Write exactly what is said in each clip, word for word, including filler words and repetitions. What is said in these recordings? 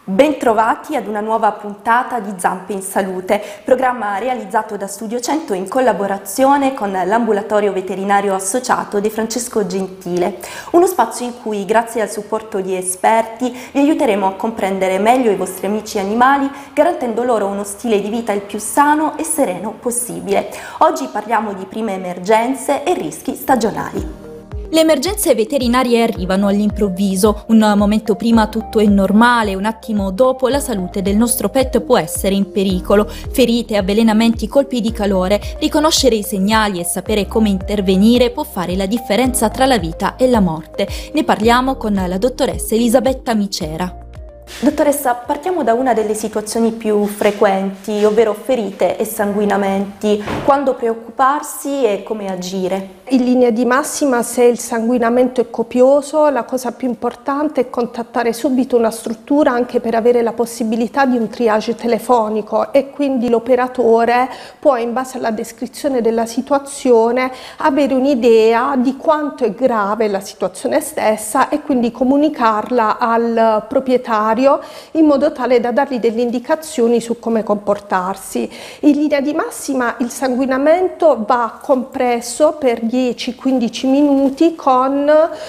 Bentrovati ad una nuova puntata di Zampe in Salute, programma realizzato da Studio cento in collaborazione con l'Ambulatorio Veterinario Associato De Francesco Gentile, uno spazio in cui, grazie al supporto di esperti, vi aiuteremo a comprendere meglio i vostri amici animali, garantendo loro uno stile di vita il più sano e sereno possibile. Oggi parliamo di prime emergenze e rischi stagionali. Le emergenze veterinarie arrivano all'improvviso, un momento prima tutto è normale, un attimo dopo la salute del nostro pet può essere in pericolo. Ferite, avvelenamenti, colpi di calore, riconoscere i segnali e sapere come intervenire può fare la differenza tra la vita e la morte. Ne parliamo con la dottoressa Elisabetta Micera. Dottoressa, partiamo da una delle situazioni più frequenti, ovvero ferite e sanguinamenti. Quando preoccuparsi e come agire? In linea di massima, se il sanguinamento è copioso, la cosa più importante è contattare subito una struttura anche per avere la possibilità di un triage telefonico e quindi l'operatore può, in base alla descrizione della situazione, avere un'idea di quanto è grave la situazione stessa e quindi comunicarla al proprietario in modo tale da dargli delle indicazioni su come comportarsi. In linea di massima il sanguinamento va compresso per dieci quindici minuti con,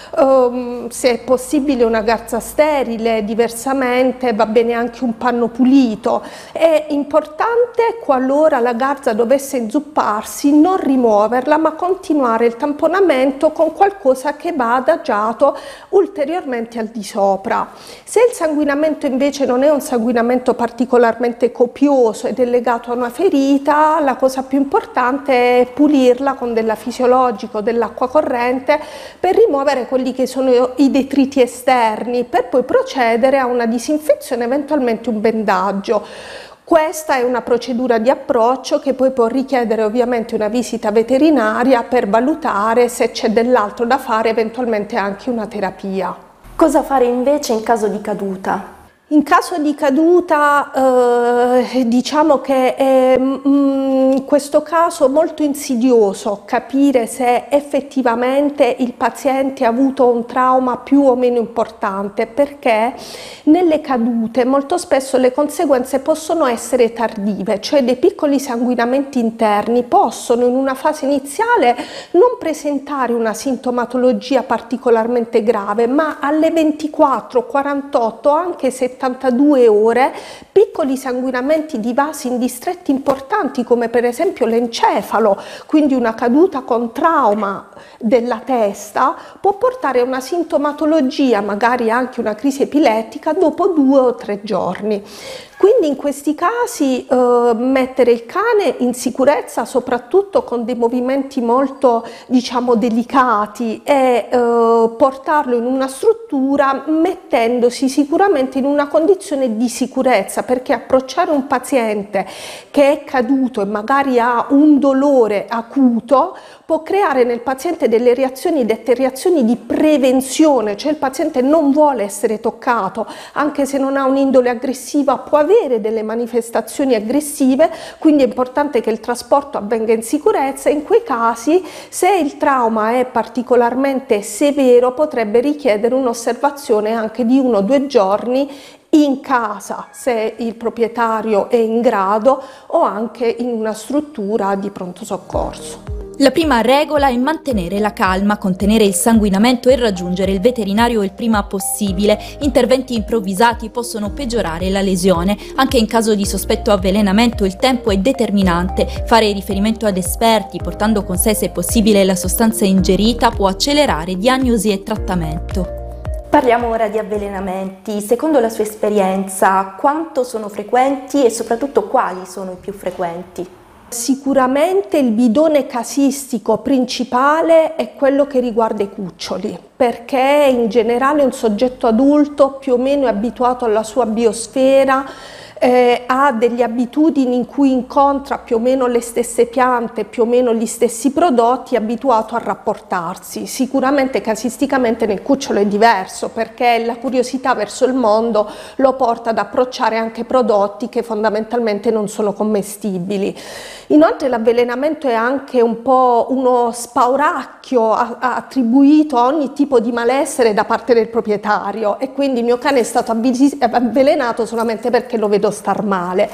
um, se è possibile, una garza sterile, diversamente va bene anche un panno pulito. È importante, qualora la garza dovesse inzupparsi, non rimuoverla ma continuare il tamponamento con qualcosa che va adagiato ulteriormente al di sopra. Se il sanguinamento invece non è un sanguinamento particolarmente copioso ed è legato a una ferita, la cosa più importante è pulirla con della fisiologica, dell'acqua corrente, per rimuovere quelli che sono i detriti esterni, per poi procedere a una disinfezione, eventualmente un bendaggio. Questa è una procedura di approccio che poi può richiedere ovviamente una visita veterinaria per valutare se c'è dell'altro da fare, eventualmente anche una terapia. Cosa fare invece in caso di caduta? In caso di caduta eh, diciamo che è mm, in questo caso molto insidioso capire se effettivamente il paziente ha avuto un trauma più o meno importante, perché nelle cadute molto spesso le conseguenze possono essere tardive, cioè dei piccoli sanguinamenti interni possono in una fase iniziale non presentare una sintomatologia particolarmente grave, ma alle ventiquattro, quarantotto, anche settantadue ore, piccoli sanguinamenti di vasi in distretti importanti come per esempio l'encefalo, quindi una caduta con trauma della testa, può portare a una sintomatologia, magari anche una crisi epilettica, dopo due o tre giorni. Quindi in questi casi eh, mettere il cane in sicurezza, soprattutto con dei movimenti molto, diciamo, delicati, e eh, portarlo in una struttura mettendosi sicuramente in una condizione di sicurezza, perché approcciare un paziente che è caduto e magari ha un dolore acuto può creare nel paziente delle reazioni, dette reazioni di prevenzione, cioè il paziente non vuole essere toccato, anche se non ha un'indole aggressiva può avere delle manifestazioni aggressive, quindi è importante che il trasporto avvenga in sicurezza. In quei casi, se il trauma è particolarmente severo, potrebbe richiedere un'osservazione anche di uno o due giorni in casa, se il proprietario è in grado, o anche in una struttura di pronto soccorso. La prima regola è mantenere la calma, contenere il sanguinamento e raggiungere il veterinario il prima possibile. Interventi improvvisati possono peggiorare la lesione. Anche in caso di sospetto avvelenamento il tempo è determinante. Fare riferimento ad esperti, portando con sé se possibile la sostanza ingerita, può accelerare diagnosi e trattamento. Parliamo ora di avvelenamenti. Secondo la sua esperienza, quanto sono frequenti e soprattutto quali sono i più frequenti? Sicuramente il bidone casistico principale è quello che riguarda i cuccioli, perché in generale un soggetto adulto più o meno è abituato alla sua biosfera eh, ha delle abitudini in cui incontra più o meno le stesse piante, più o meno gli stessi prodotti, è abituato a rapportarsi. Sicuramente casisticamente nel cucciolo è diverso, perché la curiosità verso il mondo lo porta ad approcciare anche prodotti che fondamentalmente non sono commestibili. Inoltre l'avvelenamento è anche un po' uno spauracchio attribuito a ogni tipo di malessere da parte del proprietario, e quindi il mio cane è stato avvelenato solamente perché lo vedo star male.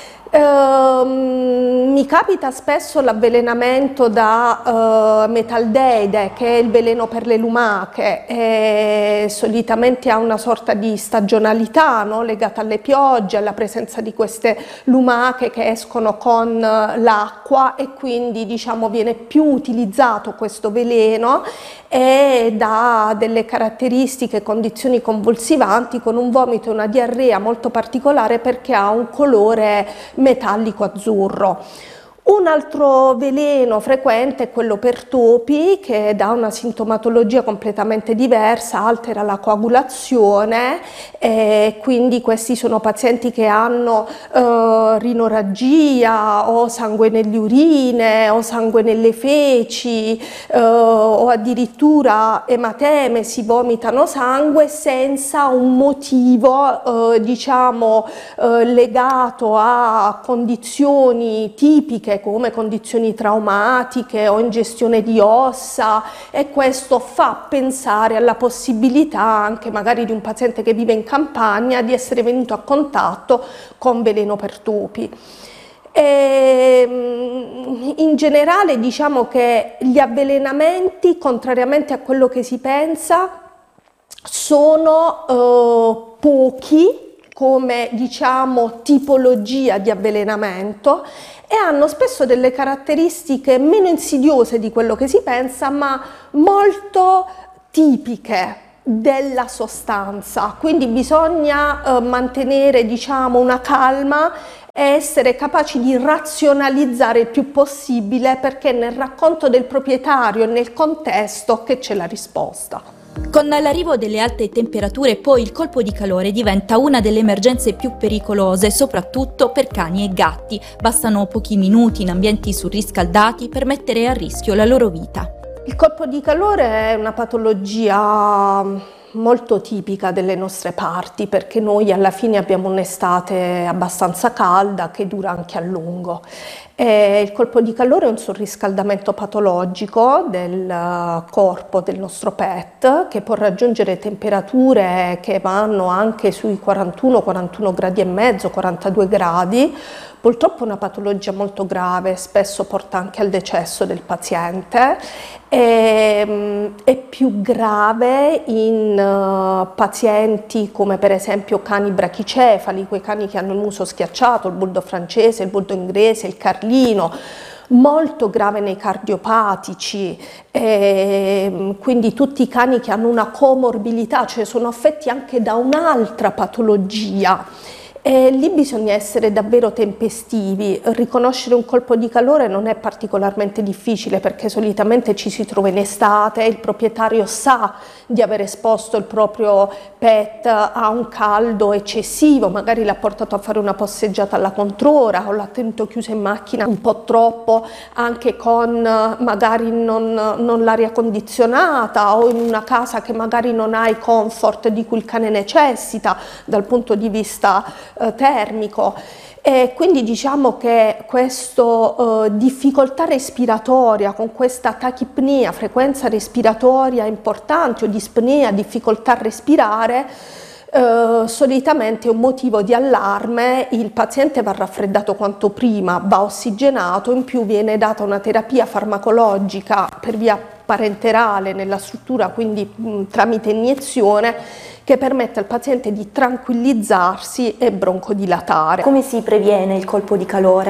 Uh, mi capita spesso l'avvelenamento da uh, metaldeide, che è il veleno per le lumache, e solitamente ha una sorta di stagionalità, no? Legata alle piogge, alla presenza di queste lumache che escono con uh, l'acqua, e quindi diciamo viene più utilizzato questo veleno, e dà delle caratteristiche, condizioni convulsivanti, con un vomito e una diarrea molto particolare, perché ha un colore metallico azzurro. Un altro veleno frequente è quello per topi, che dà una sintomatologia completamente diversa, altera la coagulazione, e quindi questi sono pazienti che hanno eh, rinoraggia o sangue nelle urine o sangue nelle feci eh, o addirittura ematemesi, vomitano sangue senza un motivo eh, diciamo eh, legato a condizioni tipiche come condizioni traumatiche o ingestione di ossa, e questo fa pensare alla possibilità anche magari di un paziente che vive in campagna di essere venuto a contatto con veleno per topi. E, in generale diciamo che gli avvelenamenti, contrariamente a quello che si pensa, sono eh, pochi come diciamo tipologia di avvelenamento, e hanno spesso delle caratteristiche meno insidiose di quello che si pensa, ma molto tipiche della sostanza. Quindi bisogna eh, mantenere diciamo una calma e essere capaci di razionalizzare il più possibile, perché nel racconto del proprietario e nel contesto che c'è la risposta. Con l'arrivo delle alte temperature poi il colpo di calore diventa una delle emergenze più pericolose, soprattutto per cani e gatti. Bastano pochi minuti in ambienti surriscaldati per mettere a rischio la loro vita. Il colpo di calore è una patologia molto tipica delle nostre parti, perché noi alla fine abbiamo un'estate abbastanza calda che dura anche a lungo. E il colpo di calore è un surriscaldamento patologico del corpo del nostro pet, che può raggiungere temperature che vanno anche sui quarantuno quarantuno gradi e mezzo, quarantadue gradi. Purtroppo è una patologia molto grave, spesso porta anche al decesso del paziente. E, è più grave in uh, pazienti come per esempio cani brachicefali, quei cani che hanno il muso schiacciato, il bulldog francese, il bulldog inglese, il carlino. Molto grave nei cardiopatici, e quindi tutti i cani che hanno una comorbilità, cioè sono affetti anche da un'altra patologia. E lì bisogna essere davvero tempestivi. Riconoscere un colpo di calore non è particolarmente difficile, perché solitamente ci si trova in estate, il proprietario sa di aver esposto il proprio pet a un caldo eccessivo, magari l'ha portato a fare una passeggiata alla controra o l'ha tenuto chiuso in macchina un po' troppo, anche con magari non, non l'aria condizionata, o in una casa che magari non ha i comfort di cui il cane necessita dal punto di vista eh, termico. E quindi diciamo che questa eh, difficoltà respiratoria, con questa tachipnea, frequenza respiratoria importante, o dispnea, difficoltà a respirare, eh, solitamente è un motivo di allarme. Il paziente va raffreddato quanto prima, va ossigenato, in più viene data una terapia farmacologica per via parenterale nella struttura, quindi mh, tramite iniezione, che permette al paziente di tranquillizzarsi e broncodilatare. Come si previene il colpo di calore?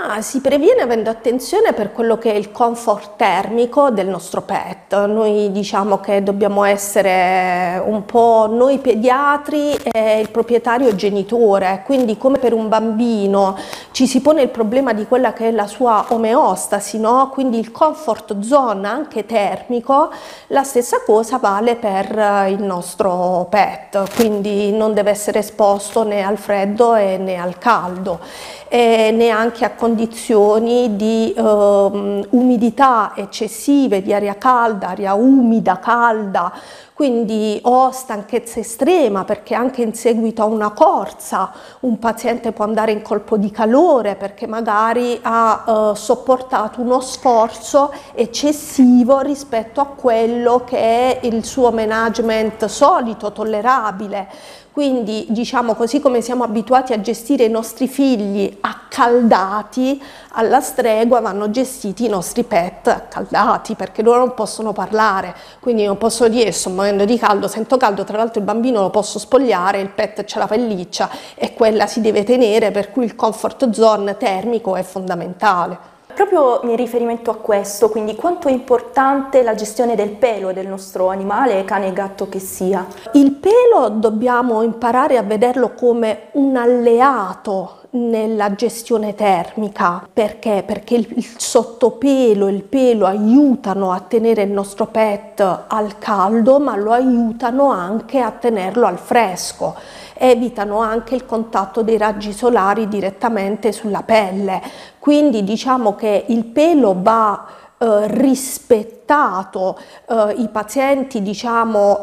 Ma si previene avendo attenzione per quello che è il comfort termico del nostro pet. Noi diciamo che dobbiamo essere un po' noi pediatri e il proprietario genitore, quindi come per un bambino ci si pone il problema di quella che è la sua omeostasi, no? Quindi il comfort zone anche termico, la stessa cosa vale per il nostro pet, quindi non deve essere esposto né al freddo e né al caldo, e neanche a condizioni di eh, umidità eccessive, di aria calda, aria umida, calda, quindi o stanchezza estrema, perché anche in seguito a una corsa un paziente può andare in colpo di calore perché magari ha eh, sopportato uno sforzo eccessivo rispetto a quello che è il suo management solito, tollerabile. Quindi diciamo, così come siamo abituati a gestire i nostri figli accaldati, alla stregua vanno gestiti i nostri pet accaldati, perché loro non possono parlare, quindi non posso dire sto morendo di caldo, sento caldo, tra l'altro il bambino lo posso spogliare, il pet c'ha la pelliccia e quella si deve tenere, per cui il comfort zone termico è fondamentale. Proprio in riferimento a questo, quindi quanto è importante la gestione del pelo del nostro animale, cane e gatto che sia? Il pelo dobbiamo imparare a vederlo come un alleato nella gestione termica. Perché? Perché il, il sottopelo e il pelo aiutano a tenere il nostro pet al caldo, ma lo aiutano anche a tenerlo al fresco. Evitano anche il contatto dei raggi solari direttamente sulla pelle, quindi diciamo che il pelo va eh, rispettato, eh, i pazienti diciamo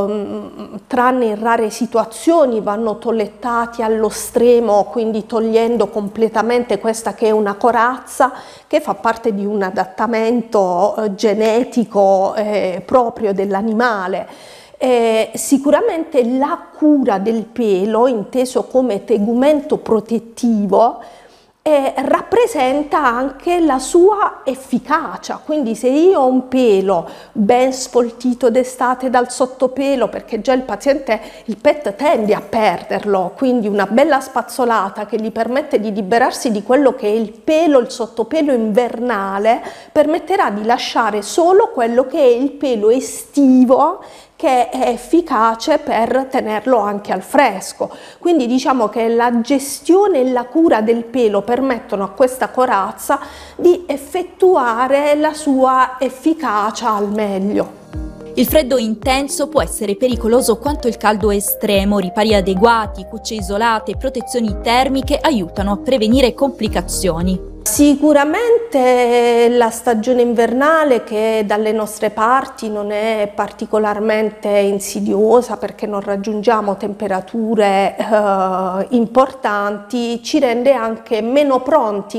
eh, tranne in rare situazioni vanno tolettati allo stremo, quindi togliendo completamente questa che è una corazza che fa parte di un adattamento eh, genetico eh, proprio dell'animale. Eh, sicuramente la cura del pelo, inteso come tegumento protettivo, eh, rappresenta anche la sua efficacia. Quindi se io ho un pelo ben sfoltito d'estate dal sottopelo, perché già il paziente, il pet tende a perderlo, quindi una bella spazzolata che gli permette di liberarsi di quello che è il pelo, il sottopelo invernale, permetterà di lasciare solo quello che è il pelo estivo, che è efficace per tenerlo anche al fresco. Quindi diciamo che la gestione e la cura del pelo permettono a questa corazza di effettuare la sua efficacia al meglio. Il freddo intenso può essere pericoloso quanto il caldo estremo. Ripari adeguati, cucce isolate e protezioni termiche aiutano a prevenire complicazioni. Sicuramente la stagione invernale, che dalle nostre parti non è particolarmente insidiosa perché non raggiungiamo temperature eh, importanti, ci rende anche meno pronti